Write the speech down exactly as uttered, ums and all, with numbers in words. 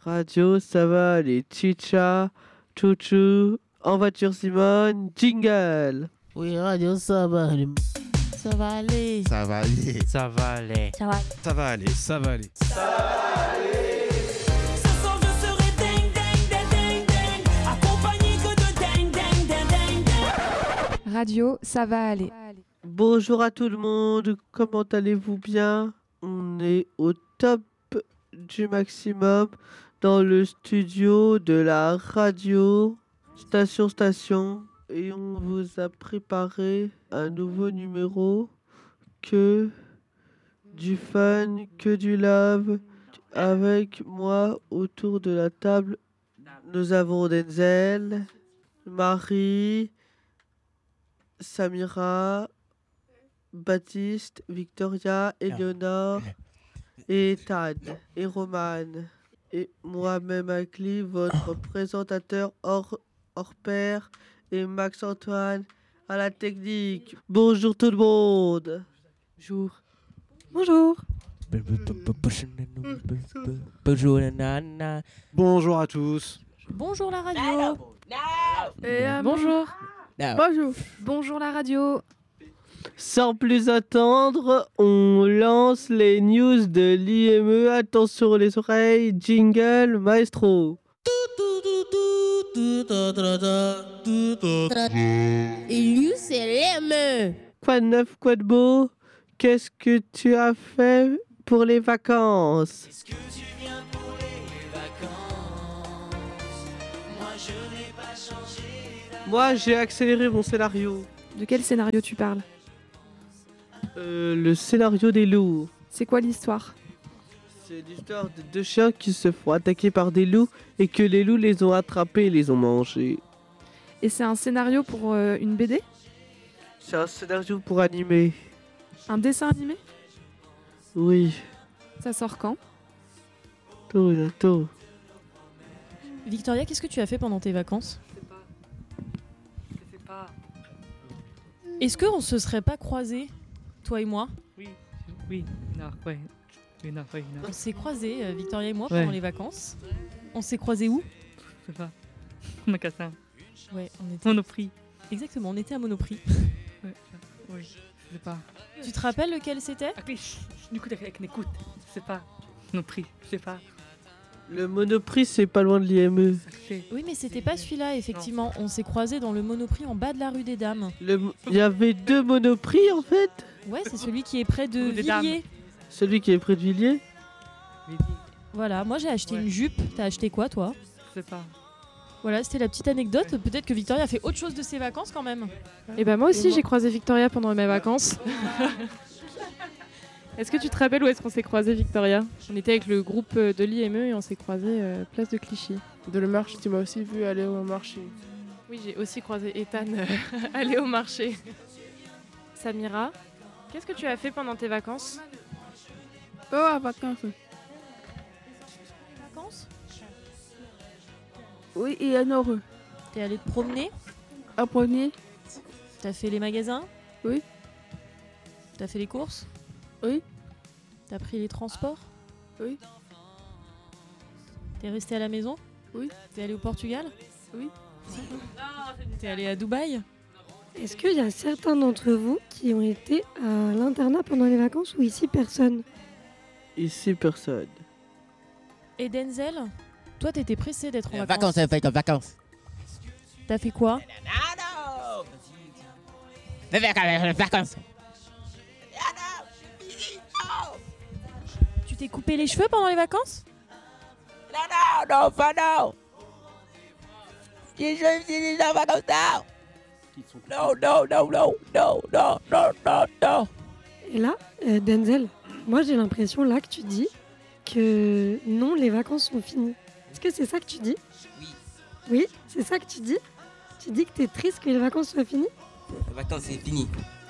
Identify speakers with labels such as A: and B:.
A: Radio, ça va, les chicha, chouchou, en voiture Simone, jingle.
B: Oui, radio, ça va aller. Ça va aller.
C: Ça va aller.
D: Ça va aller.
E: Ça va.
C: Ça va aller.
F: Ça va aller.
G: Ça va aller. Ce soir je serai ding ding ding ding ding, accompagné que de ding ding ding ding ding.
E: Radio, ça va aller.
A: Bonjour à tout le monde, comment allez-vous bien? On est au top du maximum dans le studio de la radio Station Station et on vous a préparé un nouveau numéro, que du fun, que du love. Avec moi autour de la table, nous avons Denzel, Marie, Samira, Baptiste, Victoria, Eleonore et Tad et Roman et moi-même Akli, votre présentateur hors, hors pair, et Max-Antoine à la technique. Bonjour tout le monde.
E: Bonjour. Bonjour.
B: Bonjour, nana.
F: Bonjour à tous.
B: Bonjour la radio.
E: Et, euh, bonjour.
B: Non.
E: Bonjour. Bonjour la radio.
A: Sans plus attendre, on lance les news de l'I M E. Attention les oreilles, jingle, maestro.
B: Et lui, c'est l'I M E.
A: Quoi de neuf, quoi de beau? Qu'est-ce que tu as fait pour les vacances?
G: Est-ce que tu viens pour les vacances? Moi je n'ai pas changé d'avis.
A: Moi, j'ai accéléré mon scénario.
E: De quel scénario tu parles?
A: Euh, le scénario des loups.
E: C'est quoi l'histoire?
A: C'est l'histoire de deux chiens qui se font attaquer par des loups et que les loups les ont attrapés et les ont mangés.
E: Et c'est un scénario pour euh, une B D?
A: C'est un scénario pour animer.
E: Un dessin animé?
A: Oui,
E: Ça sort quand?
A: tôt, bientôt.
B: Victoria, qu'est-ce que tu as fait pendant tes vacances?
D: Je sais pas.
B: Est-ce qu'on se serait pas croisés, toi et moi?
D: Oui, oui, non, ouais. Oui, non, oui, non.
B: On s'est croisés, euh, Victoria et moi,
D: Ouais.
B: pendant les vacances. On s'est croisés où?
D: Je sais pas. Magasin.
B: Ouais, on était...
D: Monoprix.
B: Exactement, on était à Monoprix.
D: Ouais, oui, je sais pas.
B: Tu te rappelles lequel c'était?
D: Ah oui, chut, chut, écoute, avec écoute. Je sais pas. Monoprix, je sais pas.
A: Le Monoprix, c'est pas loin de l'I M E.
D: C'est...
B: Oui, mais c'était pas celui-là, effectivement. On s'est croisés dans le Monoprix en bas de la rue des Dames.
A: Le... Il y avait deux Monoprix en fait.
B: Ouais, c'est celui qui est près de
D: Rue des Dames.
B: Villiers.
A: Celui qui est près de Villiers.
B: Voilà, moi j'ai acheté
D: Ouais.
B: une jupe. T'as acheté quoi, toi?
D: Je sais pas.
B: Voilà, c'était la petite anecdote. Peut-être que Victoria a fait autre chose de ses vacances quand même.
E: Et bah moi
B: Et
E: aussi
B: moi-
E: j'ai croisé Victoria pendant mes vacances. Est-ce que tu te rappelles où est-ce qu'on s'est croisé, Victoria? On était avec le groupe de l'I M E et on s'est croisé euh, place de Clichy.
H: De le marché, tu m'as aussi vu aller au marché.
E: Oui, j'ai aussi croisé Ethan euh, aller au marché. Samira, qu'est-ce que tu as fait pendant tes vacances?
H: Oh, à vacances.
B: Vacances?
H: Oui, et à Nord.
B: T'es allé te promener?
H: À Pogny.
B: T'as fait les magasins?
H: Oui.
B: T'as fait les courses?
H: Oui.
B: T'as pris les transports?
H: Oui.
B: T'es resté à la maison?
H: Oui.
B: T'es allé au Portugal?
H: Oui.
B: T'es allé à Dubaï?
I: Est-ce qu'il y a certains d'entre vous qui ont été à l'internat pendant les vacances ou ici personne?
A: Ici, personne.
B: Et Denzel? Toi, t'étais pressé d'être en
C: Les
B: vacances.
C: vacances, elle fait comme vacances.
B: T'as fait quoi?
C: Les vacances, les vacances.
B: Tu t'es coupé les cheveux pendant les vacances?
C: Non, non, non, pas non. Je suis déjà vacances, non. Non, non, non, non, non, non, non, non, non.
I: Et là, euh, Denzel, moi j'ai l'impression là que tu dis que non, les vacances sont finies. Est-ce que c'est ça que tu dis?
C: Oui.
I: Oui, c'est ça que tu dis? Tu dis que t'es triste que les vacances soient finies?
C: Les vacances, c'est fini.